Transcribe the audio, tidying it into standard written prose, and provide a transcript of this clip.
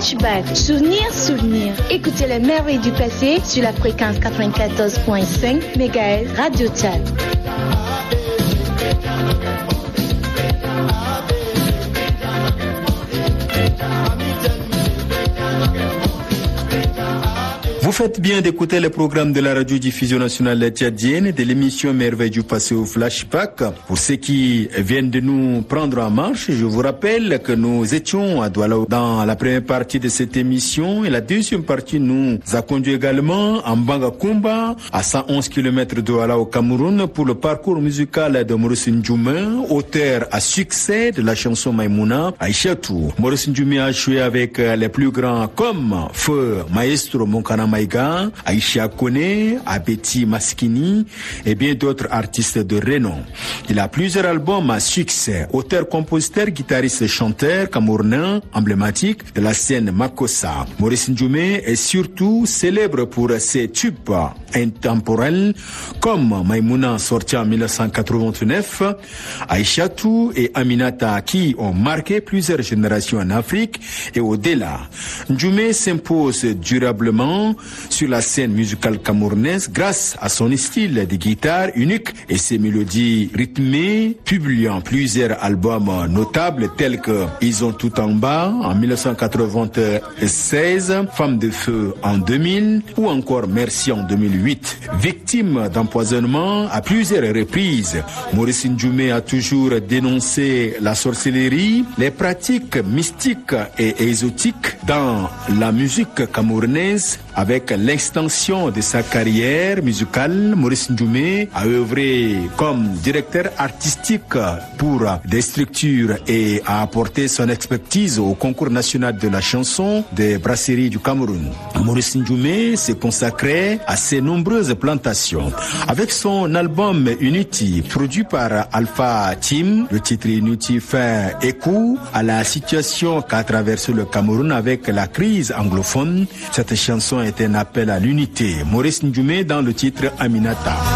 Flashback, souvenir. Écoutez les merveilles du passé sur la fréquence 94.5 MHz Radio Tchad. Vous faites bien d'écouter les programmes de la radio-diffusion nationale tchadienne et de l'émission Merveille du passé au Flashback. Pour ceux qui viennent de nous prendre en marche, je vous rappelle que nous étions à Douala dans la première partie de cette émission et la deuxième partie nous a conduit également en Bangakumba, à 111 km de Douala au Cameroun, pour le parcours musical de Maurice Ndjoumé, auteur à succès de la chanson Maïmouna, Aïchatou. Maurice Ndjoumé a joué avec les plus grands comme Feu Maestro Monkana Maïga, Aïcha Kone, Abeti Maskini et bien d'autres artistes de renom. Il a plusieurs albums à succès, auteur, compositeur, guitariste, chanteur camerounais emblématique de la scène Makossa. Maurice Ndjoumé est surtout célèbre pour ses tubes intemporels comme Maïmouna sorti en 1989, Aïchatou et Aminata qui ont marqué plusieurs générations en Afrique et au-delà. Ndjoumé s'impose durablement sur la scène musicale camerounaise grâce à son style de guitare unique et ses mélodies rythmées, publiant plusieurs albums notables tels que Ils ont tout en bas en 1996, Femme de feu en 2000 ou encore Merci en 2008. Victime d'empoisonnement à plusieurs reprises, Maurice Ndjoumé a toujours dénoncé la sorcellerie, les pratiques mystiques et exotiques dans la musique camerounaise. Avec l'extension de sa carrière musicale, Maurice Ndjoumé a œuvré comme directeur artistique pour des structures et a apporté son expertise au concours national de la chanson des brasseries du Cameroun. Maurice Ndjoumé s'est consacré à ses nombreuses plantations. Avec son album Unity, produit par Alpha Team, le titre Unity fait écho à la situation qu'a traversé le Cameroun avec la crise anglophone. Cette chanson est un appel à l'unité. Maurice Ndjoumé dans le titre Aminata.